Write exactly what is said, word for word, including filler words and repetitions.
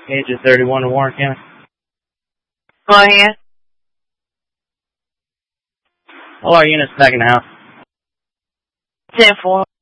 Agent thirty-one to Warren County. Go ahead. All our units back in the house. ten four.